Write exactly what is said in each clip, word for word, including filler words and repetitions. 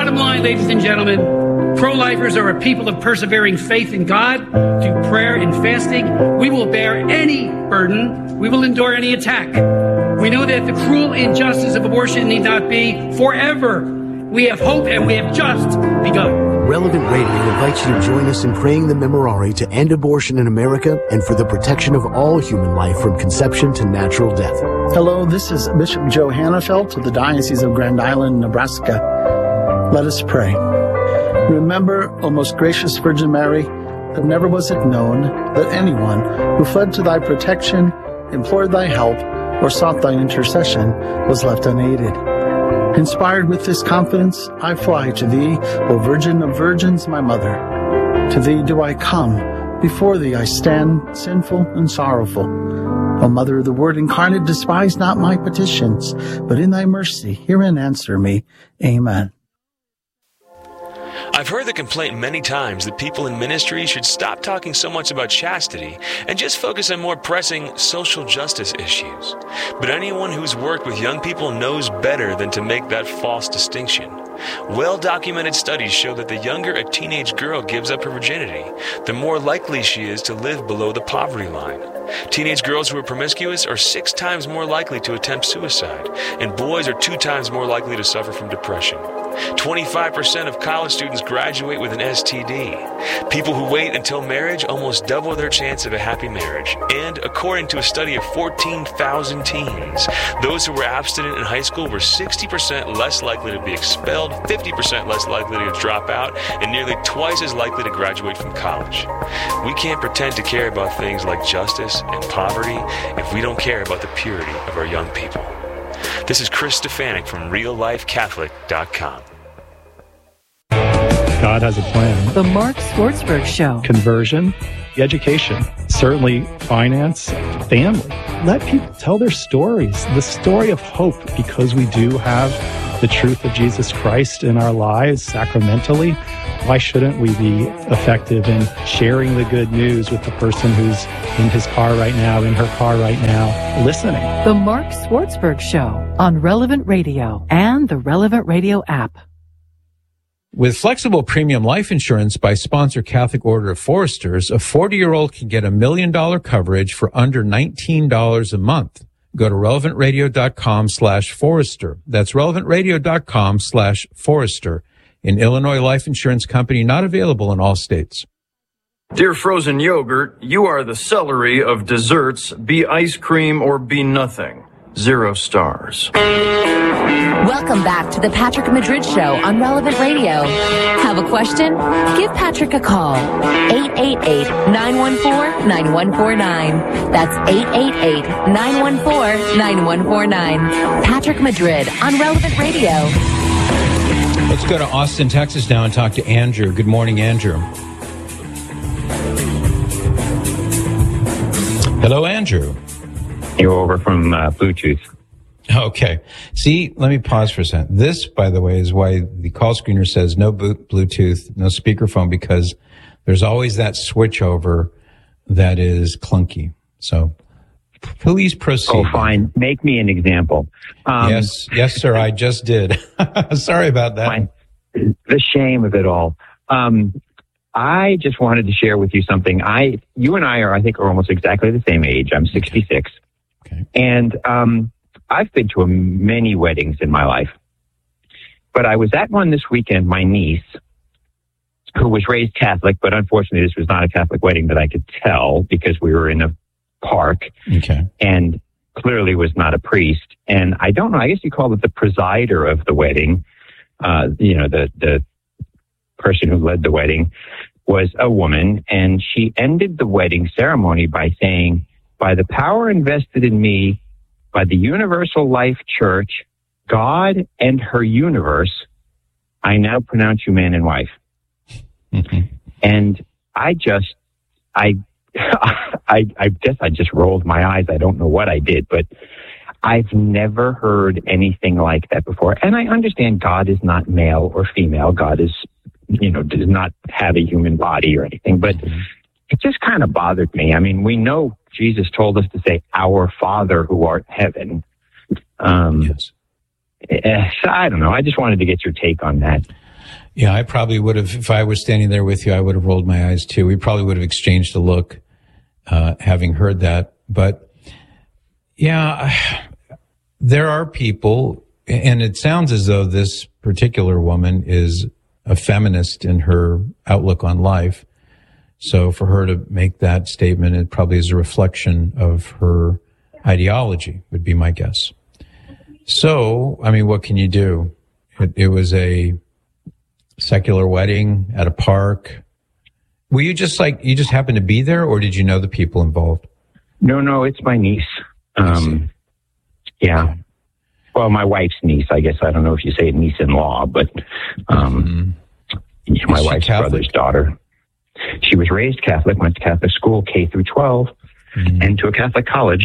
Bottom line, ladies and gentlemen, pro-lifers are a people of persevering faith in God, through prayer and fasting. We will bear any burden. We will endure any attack. We know that the cruel injustice of abortion need not be forever. We have hope, and we have just begun. Relevant Radio invites you to join us in praying the Memorare to end abortion in America and for the protection of all human life from conception to natural death. Hello, this is Bishop Joe Hannafelt of the Diocese of Grand Island, Nebraska. Let us pray. Remember, O most gracious Virgin Mary, that never was it known that anyone who fled to thy protection, implored thy help, or sought thy intercession was left unaided. Inspired with this confidence, I fly to thee, O Virgin of Virgins, my mother. To thee do I come, before thee I stand, sinful and sorrowful. O Mother of the Word incarnate, despise not my petitions, but in thy mercy hear and answer me. Amen. I've heard the complaint many times that people in ministry should stop talking so much about chastity and just focus on more pressing social justice issues. But anyone who's worked with young people knows better than to make that false distinction. Well-documented studies show that the younger a teenage girl gives up her virginity, the more likely she is to live below the poverty line. Teenage girls who are promiscuous are six times more likely to attempt suicide, and boys are two times more likely to suffer from depression. twenty-five percent of college students graduate with an S T D. People who wait until marriage almost double their chance of a happy marriage. And according to a study of fourteen thousand teens, those who were abstinent in high school were sixty percent less likely to be expelled, fifty percent less likely to drop out, and nearly twice as likely to graduate from college. We can't pretend to care about things like justice and poverty if we don't care about the purity of our young people. This is Chris Stefanik from real life catholic dot com. God has a plan. The Mark Swartzberg Show. Conversion, education, certainly finance, family. Let people tell their stories, the story of hope, because we do have the truth of Jesus Christ in our lives sacramentally. Why shouldn't we be effective in sharing the good news with the person who's in his car right now, in her car right now, listening? The Mark Swartzberg Show on Relevant Radio and the Relevant Radio app. With flexible premium life insurance by Sponsor Catholic Order of Foresters, a forty-year-old can get a million-dollar coverage for under nineteen dollars a month. Go to relevant radio dot com slash Forester. That's relevant radio dot com slash Forester. An Illinois life insurance company not available in all states. Dear frozen yogurt, you are the celery of desserts. Be ice cream or be nothing. Zero stars. Welcome back to the Patrick Madrid Show on Relevant Radio. Have a question? Give Patrick a call. eight eight eight, nine one four, nine one four nine. That's eight eight eight, nine one four, nine one four nine. Patrick Madrid on Relevant Radio. Let's go to Austin, Texas now and talk to Andrew. Good morning, Andrew. Hello, Andrew. You're over from uh, Bluetooth. Okay. See, let me pause for a second. This, by the way, is why the call screener says no Bluetooth, no speakerphone, because there's always that switch over that is clunky. So please proceed. Oh, fine. Make me an example. Um, yes. Yes, sir. I just did. Sorry about that. Fine. The shame of it all. Um, I just wanted to share with you something. I, you and I are, I think, are almost exactly the same age. I'm sixty-six. Okay. And, um, I've been to a, many weddings in my life, but I was at one this weekend. My niece, who was raised Catholic, but unfortunately this was not a Catholic wedding that I could tell because we were in a park okay. and clearly was not a priest. And I don't know, I guess you call it the presider of the wedding. Uh, you know, the, the person who led the wedding was a woman, and she ended the wedding ceremony by saying, by the power invested in me by the Universal Life Church, God and her universe, I now pronounce you man and wife. Mm-hmm. And I just, I, I, I guess I just rolled my eyes. I don't know what I did, but I've never heard anything like that before. And I understand God is not male or female. God is, you know, does not have a human body or anything, but mm-hmm. it just kind of bothered me. I mean, we know Jesus told us to say, our Father who art in heaven. Um, yes. I don't know. I just wanted to get your take on that. Yeah, I probably would have, if I was standing there with you, I would have rolled my eyes too. We probably would have exchanged a look, uh, having heard that. But yeah, there are people, and it sounds as though this particular woman is a feminist in her outlook on life. So for her to make that statement, it probably is a reflection of her ideology, would be my guess. So, I mean, what can you do? It, it was a secular wedding at a park. Were you just like, you just happened to be there, or did you know the people involved? No, no, it's my niece. Um, yeah. Well, my wife's niece, I guess. I don't know if you say niece-in-law, but um, mm-hmm. my wife's Catholic? brother's daughter. She was raised Catholic, went to Catholic school, K through twelve, mm-hmm. and to a Catholic college.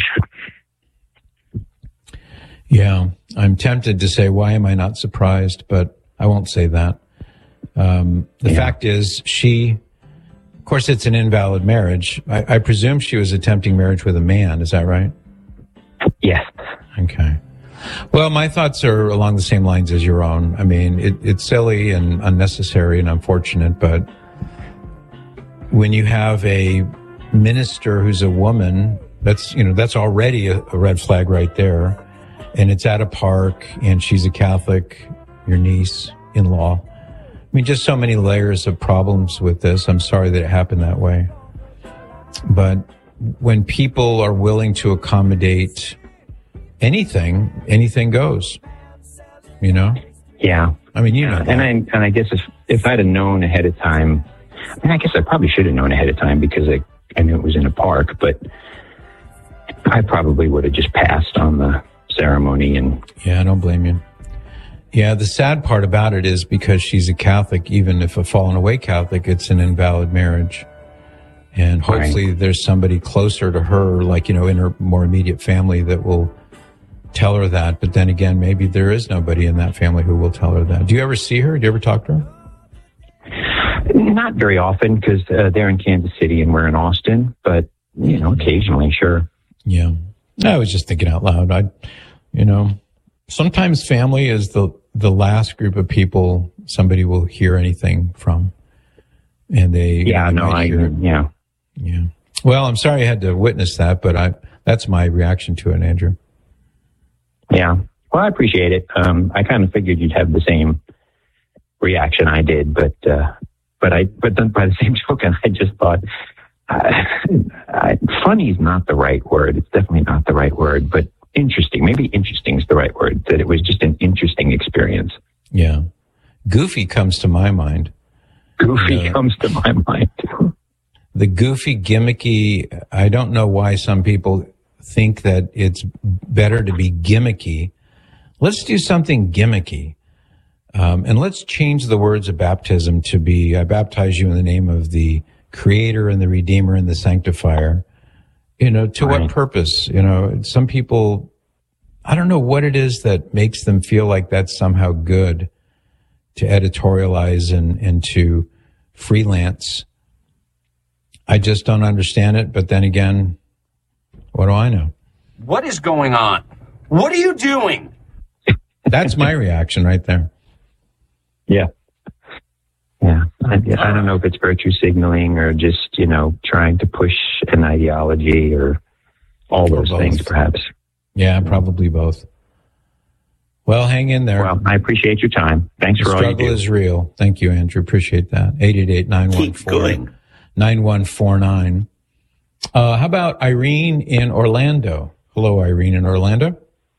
Yeah, I'm tempted to say, why am I not surprised? But I won't say that. Um, the yeah. fact is, she, of course, it's an invalid marriage. I, I presume she was attempting marriage with a man. Is that right? Yes. Okay. Well, my thoughts are along the same lines as your own. I mean, it, it's silly and unnecessary and unfortunate, but when you have a minister who's a woman, that's, you know, that's already a, a red flag right there. And it's at a park, and she's a Catholic, your niece-in-law. I mean, just so many layers of problems with this. I'm sorry that it happened that way. But when people are willing to accommodate anything, anything goes, you know? Yeah. I mean, you know that. And I, and I guess if, if I'd have known ahead of time, I mean, I guess I probably should have known ahead of time because I, I knew it was in a park, but I probably would have just passed on the ceremony. And yeah, I don't blame you. Yeah, the sad part about it is because she's a Catholic, even if a fallen away Catholic, it's an invalid marriage. And hopefully right. there's somebody closer to her, like, you know, in her more immediate family that will tell her that. But then again, maybe there is nobody in that family who will tell her that. Do you ever see her? Do you ever talk to her? Not very often, because uh, they're in Kansas City and we're in Austin, but, you know, occasionally, sure. Yeah. I was just thinking out loud. I, you know, sometimes family is the, the last group of people somebody will hear anything from. And they, yeah, you know, no, I, hear, yeah. Yeah. Well, I'm sorry I had to witness that, but I, that's my reaction to it, Andrew. Yeah. Well, I appreciate it. Um, I kind of figured you'd have the same reaction I did, but, uh, but I, but then by the same token, I just thought, uh, I, funny is not the right word. It's definitely not the right word, but interesting. Maybe interesting is the right word, that it was just an interesting experience. Yeah. Goofy comes to my mind. Goofy uh, comes to my mind. The goofy, gimmicky, I don't know why some people think that it's better to be gimmicky. Let's do something gimmicky. Um, and let's change the words of baptism to be, I baptize you in the name of the Creator and the Redeemer and the Sanctifier. You know, to right. what purpose? You know, some people, I don't know what it is that makes them feel like that's somehow good to editorialize and, and to freelance. I just don't understand it. But then again, what do I know? What is going on? What are you doing? That's my reaction right there. Yeah. Yeah. I, I don't know if it's virtue signaling or just, you know, trying to push an ideology or all those things, perhaps. Yeah, probably both. Well, hang in there. Well, I appreciate your time. Thanks the for all you do. The struggle is real. Thank you, Andrew. Appreciate that. eight eight eight, nine one four, nine one four nine. Uh, how about Irene in Orlando? Hello, Irene in Orlando.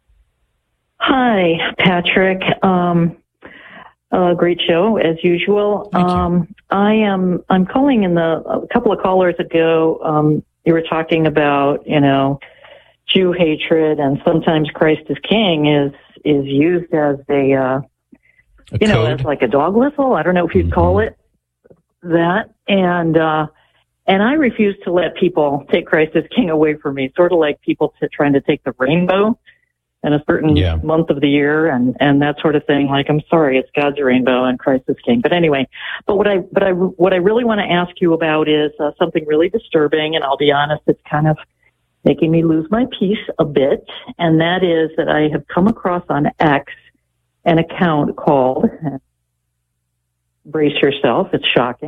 Hi, Patrick. Um, uh, great show as usual. Thank you. Um, I am. I'm calling in the a couple of callers ago. Um, you were talking about, you know, Jew hatred, and sometimes Christ is King is is used as a, uh, a you know, code? as like a dog whistle. I don't know if you'd mm-hmm. call it that. And uh, and I refuse to let people take Christ as King away from me. Sort of like people t- trying to take the rainbow in a certain yeah. month of the year and, and that sort of thing. Like, I'm sorry, it's God's rainbow and Christ is King. But anyway, but what I, but I, what I really want to ask you about is uh, something really disturbing. And I'll be honest, it's kind of making me lose my peace a bit. And that is that I have come across on X an account called brace yourself. It's shocking.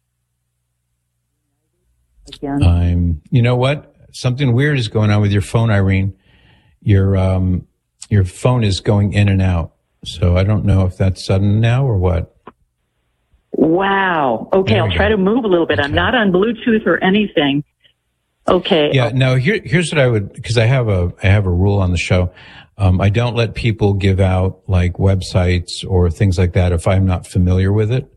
Again. I'm, you know what? Something weird is going on with your phone, Irene. Your, um, your phone is going in and out. So I don't know if that's sudden now or what. Wow. Okay, I'll go. Try to move a little bit. Okay. I'm not on Bluetooth or anything. Okay. Yeah, no, here, here's what I would, because I have a, I have a rule on the show. Um, I don't let people give out like websites or things like that if I'm not familiar with it.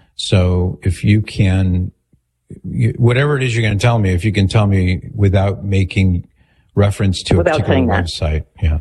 So if you can, you, whatever it is you're going to tell me, if you can tell me without making reference to without a particular website. Yeah.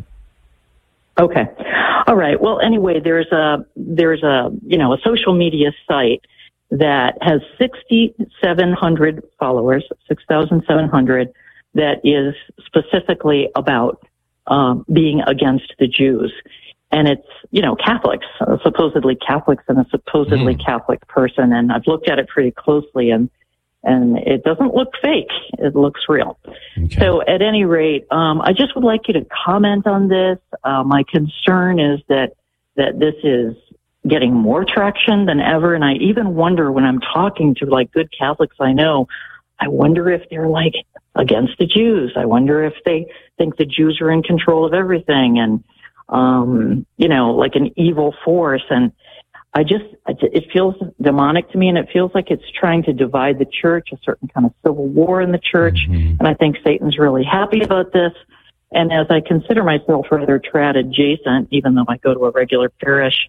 Okay. All right. Well, anyway, there's a, there's a, you know, a social media site that has six thousand seven hundred followers, six thousand seven hundred, that is specifically about um, being against the Jews. And it's, you know, Catholics, uh, supposedly Catholics and a supposedly mm. Catholic person. And I've looked at it pretty closely, and and it doesn't look fake. It looks real. Okay. So at any rate, um, I just would like you to comment on this. Uh, my concern is that, that this is getting more traction than ever. And I even wonder when I'm talking to like good Catholics I know, I wonder if they're like against the Jews. I wonder if they think the Jews are in control of everything and, um, you know, like an evil force. And I just, it feels demonic to me, and it feels like it's trying to divide the church, a certain kind of civil war in the church. Mm-hmm. And I think Satan's really happy about this. And as I consider myself rather trad adjacent, even though I go to a regular parish,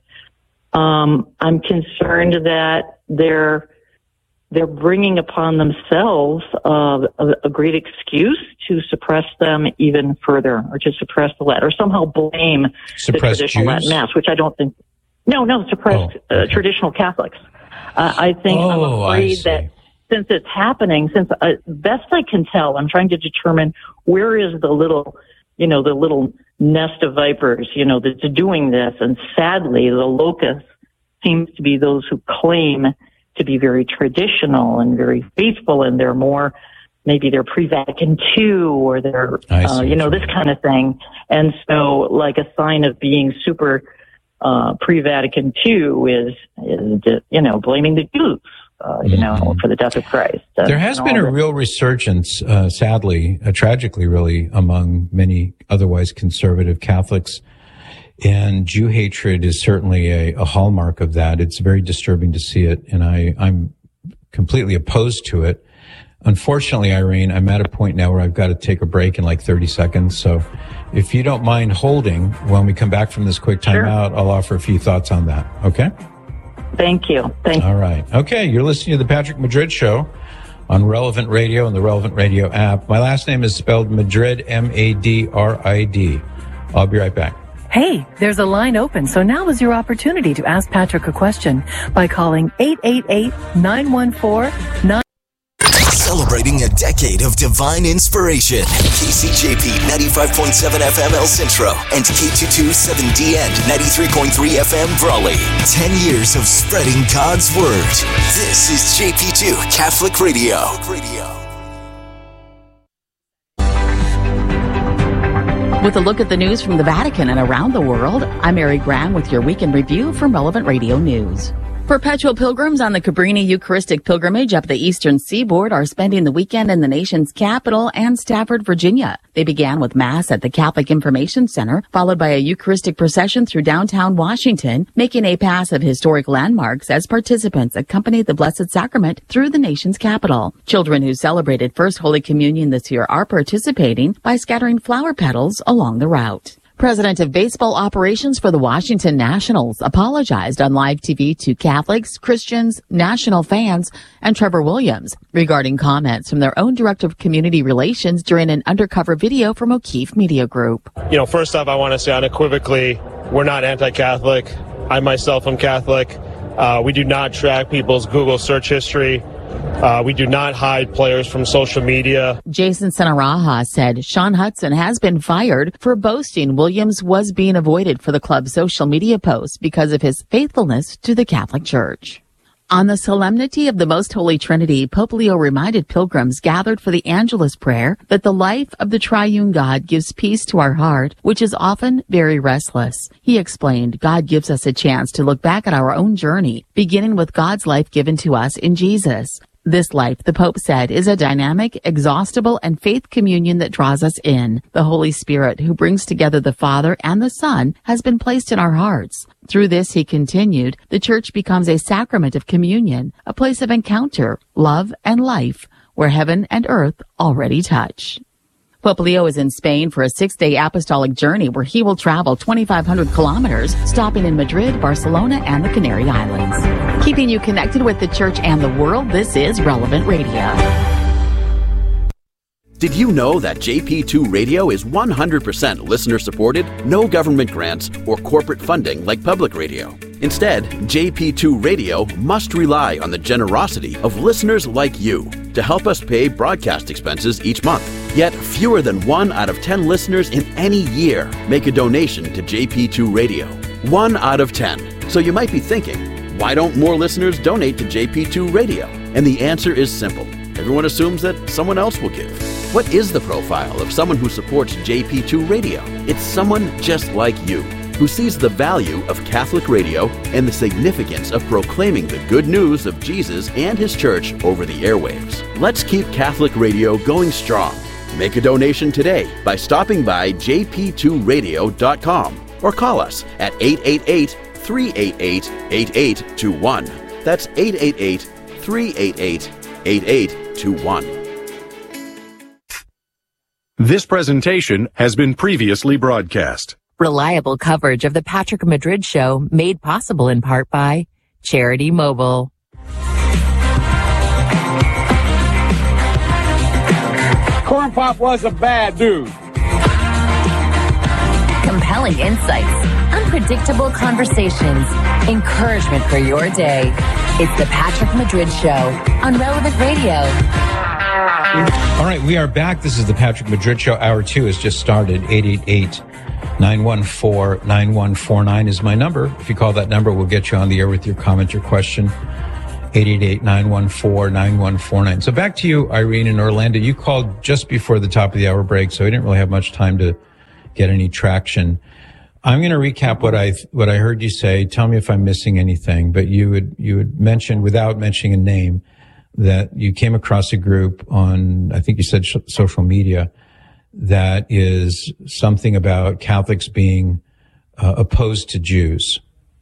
um, I'm concerned that they're, they're bringing upon themselves uh, a, a great excuse to suppress them even further, or to suppress the Latin, or somehow blame suppress the traditional Jews? Latin Mass, which I don't think. No, no, suppress oh, okay. uh, traditional Catholics. Uh, I think oh, I'm afraid that since it's happening, since uh, best I can tell, I'm trying to determine where is the little, you know, the little nest of vipers, you know, that's doing this. And sadly, the locus seems to be those who claim to be very traditional and very faithful, and they're more, maybe they're pre-Vatican two, or they're, uh, you know, this kind of thing. And so, like a sign of being super uh pre-Vatican two is, is, you know, blaming the Jews, uh, you mm-hmm. know, for the death of Christ. Uh, there has been a real resurgence, uh, sadly, uh, tragically, really, among many otherwise conservative Catholics. And Jew hatred is certainly a, a hallmark of that. It's very disturbing to see it, and I, I'm completely opposed to it. Unfortunately, Irene, I'm at a point now where I've got to take a break in like thirty seconds. So if you don't mind holding when we come back from this quick timeout, sure. I'll offer a few thoughts on that. Okay? Thank you. Thank you. All right. Okay. You're listening to the Patrick Madrid Show on Relevant Radio and the Relevant Radio app. My last name is spelled Madrid, M A D R I D. I'll be right back. Hey, there's a line open, so now is your opportunity to ask Patrick a question by calling eight eight eight, nine one four, nine. Celebrating a decade of divine inspiration. K C J P ninety-five point seven F M El Centro and K two twenty-seven D N ninety-three point three F M Brawley. Ten years of spreading God's Word. This is J P two Catholic Radio. With a look at the news from the Vatican and around the world, I'm Mary Graham with your weekend review from Relevant Radio News. Perpetual pilgrims on the Cabrini Eucharistic Pilgrimage up the eastern seaboard are spending the weekend in the nation's capital and Stafford, Virginia. They began with Mass at the Catholic Information Center, followed by a Eucharistic procession through downtown Washington, making a pass of historic landmarks as participants accompanied the Blessed Sacrament through the nation's capital. Children who celebrated First Holy Communion this year are participating by scattering flower petals along the route. President of Baseball Operations for the Washington Nationals apologized on live T V to Catholics, Christians, National fans, and Trevor Williams regarding comments from their own Director of Community Relations during an undercover video from O'Keefe Media Group. You know, first off, I want to say unequivocally, we're not anti-Catholic. I myself am Catholic. Uh, we do not track people's Google search history. Uh, we do not hide players from social media. Jason Sanaraha said Sean Hudson has been fired for boasting Williams was being avoided for the club's social media posts because of his faithfulness to the Catholic Church. On the solemnity of the Most Holy Trinity, Pope Leo reminded pilgrims gathered for the Angelus prayer that the life of the triune God gives peace to our heart, which is often very restless. He explained, God gives us a chance to look back at our own journey, beginning with God's life given to us in Jesus. This life, the Pope said, is a dynamic, exhaustible, and faith communion that draws us in. The Holy Spirit, who brings together the Father and the Son, has been placed in our hearts. Through this, he continued, the Church becomes a sacrament of communion, a place of encounter, love, and life, where heaven and earth already touch. Pope Leo is in Spain for a six-day apostolic journey where he will travel twenty-five hundred kilometers, stopping in Madrid, Barcelona, and the Canary Islands. Keeping you connected with the Church and the world, this is Relevant Radio. Did you know that J P two Radio is one hundred percent listener-supported, no government grants or corporate funding like public radio? Instead, J P two Radio must rely on the generosity of listeners like you to help us pay broadcast expenses each month. Yet, fewer than one out of ten listeners in any year make a donation to J P two Radio. One out of ten. So you might be thinking, why don't more listeners donate to J P two Radio? And the answer is simple. Everyone assumes that someone else will give. What is the profile of someone who supports J P two Radio? It's someone just like you, who sees the value of Catholic radio and the significance of proclaiming the good news of Jesus and His Church over the airwaves. Let's keep Catholic radio going strong. Make a donation today by stopping by j p two radio dot com or call us at eight eight eight, three eight eight, eight eight two one. That's eight eight eight, three eight eight, eight eight two one. This presentation has been previously broadcast. Reliable coverage of the Patrick Madrid Show made possible in part by Charity Mobile. Corn Pop was a bad dude. Compelling insights, unpredictable conversations, encouragement for your day. It's the Patrick Madrid Show on Relevant Radio. All right, we are back. This is the Patrick Madrid Show. Hour two has just started. eight eight eight, nine one four, nine one four nine is my number. If you call that number, we'll get you on the air with your comment or question. eight eight eight, nine one four, nine one four nine. So back to you, Irene in Orlando. You called just before the top of the hour break, so I didn't really have much time to get any traction. I'm going to recap what I what I heard you say. Tell me if I'm missing anything. But you had you had mentioned, without mentioning a name, that you came across a group on, I think you said sh- social media, that is something about Catholics being uh, opposed to Jews.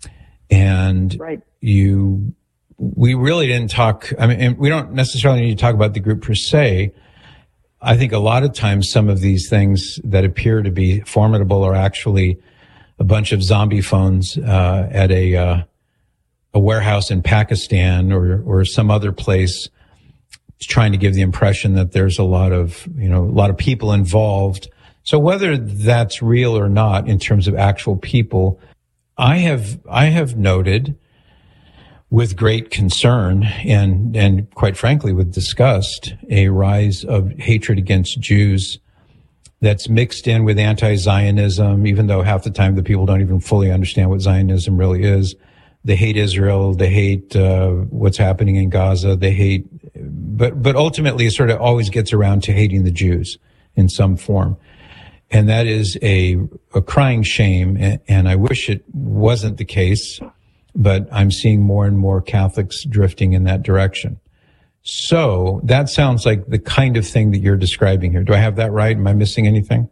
And right. you, we really didn't talk, I mean, and we don't necessarily need to talk about the group per se. I think a lot of times some of these things that appear to be formidable are actually a bunch of zombie phones uh, at a uh, a warehouse in Pakistan or or some other place, trying to give the impression that there's a lot of, you know, a lot of people involved. So whether that's real or not in terms of actual people, I have I have noted with great concern and and quite frankly with disgust a rise of hatred against Jews that's mixed in with anti-Zionism, even though half the time the people don't even fully understand what Zionism really is. They hate Israel. They hate uh, what's happening in Gaza. They hate, but but ultimately, it sort of always gets around to hating the Jews in some form, and that is a a crying shame. And, and I wish it wasn't the case, but I'm seeing more and more Catholics drifting in that direction. So that sounds like the kind of thing that you're describing here. Do I have that right? Am I missing anything?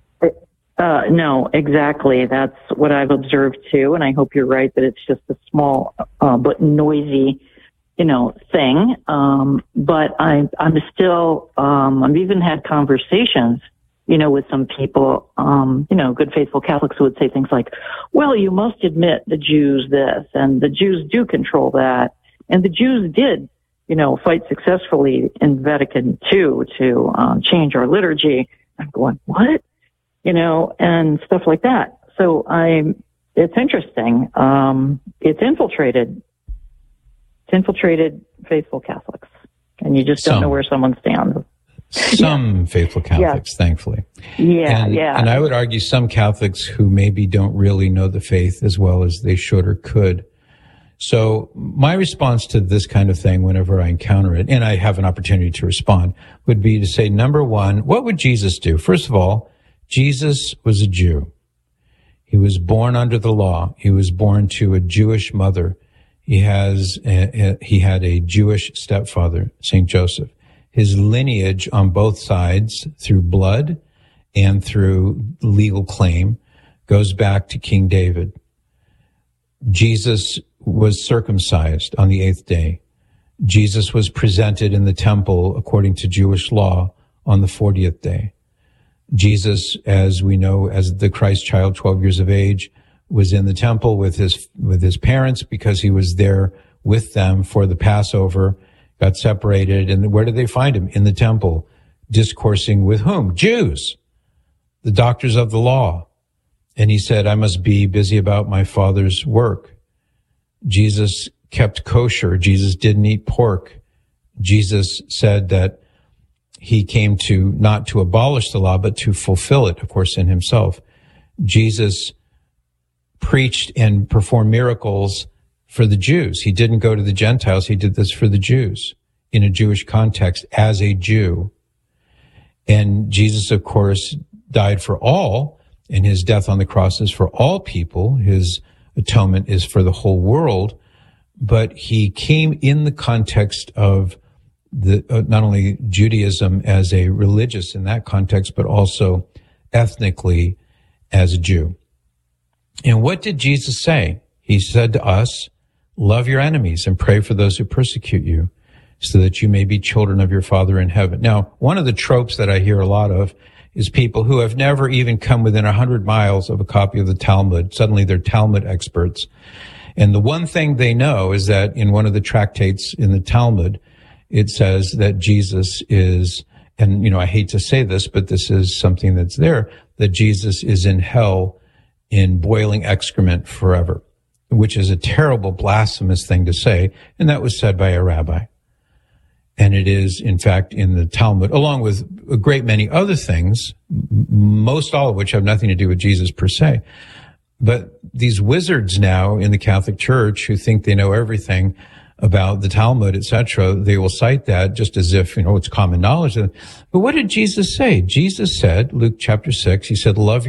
Uh, no, exactly. That's what I've observed too, and I hope you're right that it's just a small uh, but noisy, you know, thing. Um, but I, I'm still, um, I've even had conversations, you know, with some people, um, you know, good faithful Catholics who would say things like, "Well, you must admit the Jews this, and the Jews do control that, and the Jews did, you know, fight successfully in Vatican Two to um, change our liturgy." I'm going, what? You know, and stuff like that. So I'm, it's interesting. Um, it's infiltrated, it's infiltrated faithful Catholics, and you just don't Some. know where someone stands. Some yeah. faithful Catholics, yeah. thankfully. Yeah, and, yeah. And I would argue some Catholics who maybe don't really know the faith as well as they should or could. So my response to this kind of thing whenever I encounter it, and I have an opportunity to respond, would be to say, number one, what would Jesus do? First of all, Jesus was a Jew. He was born under the law. He was born to a Jewish mother. He has a, he had a Jewish stepfather, Saint Joseph. His lineage on both sides, through blood and through legal claim, goes back to King David. Jesus was circumcised on the eighth day. Jesus was presented in the temple according to Jewish law on the fortieth day. Jesus, as we know, as the Christ child, twelve years of age, was in the temple with his, with his parents because he was there with them for the Passover, got separated. And where did they find him? In the temple, discoursing with whom? Jews, the doctors of the law. And he said, I must be busy about my Father's work. Jesus kept kosher. Jesus didn't eat pork. Jesus said that he came to not to abolish the law, but to fulfill it, of course, in himself. Jesus preached and performed miracles for the Jews. He didn't go to the Gentiles. He did this for the Jews in a Jewish context as a Jew. And Jesus, of course, died for all, and his death on the cross is for all people. His atonement is for the whole world. But he came in the context of the uh, not only Judaism as a religious in that context, but also ethnically as a Jew. And what did Jesus say? He said to us, love your enemies and pray for those who persecute you so that you may be children of your Father in heaven. Now, one of the tropes that I hear a lot of is people who have never even come within a hundred miles of a copy of the Talmud. Suddenly they're Talmud experts. And the one thing they know is that in one of the tractates in the Talmud, it says that Jesus is, and, you know, I hate to say this, but this is something that's there, that Jesus is in hell in boiling excrement forever, which is a terrible, blasphemous thing to say. And that was said by a rabbi. And it is, in fact, in the Talmud, along with a great many other things, most all of which have nothing to do with Jesus per se. But these wizards now in the Catholic Church who think they know everything about the Talmud, et cetera, they will cite that just as if, you know, it's common knowledge. But what did Jesus say? Jesus said, Luke chapter six, he said, love your